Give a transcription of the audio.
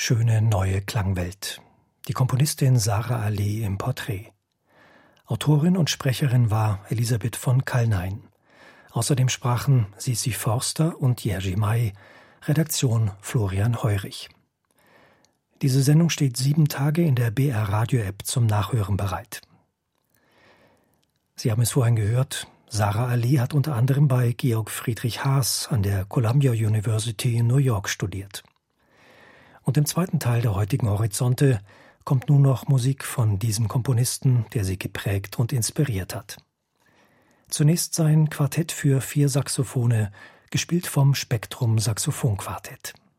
schöne neue Klangwelt. Die Komponistin Sara Ali im Porträt. Autorin und Sprecherin war Elisabeth von Kallnein. Außerdem sprachen Sisi Forster und Jerzy May, Redaktion Florian Heurich. Diese Sendung steht 7 Tage in der BR Radio App zum Nachhören bereit. Sie haben es vorhin gehört, Sara Ali hat unter anderem bei Georg Friedrich Haas an der Columbia University in New York studiert. Und im zweiten Teil der heutigen Horizonte kommt nun noch Musik von diesem Komponisten, der sie geprägt und inspiriert hat. Zunächst sein Quartett für 4 Saxophone, gespielt vom Spektrum Saxophonquartett.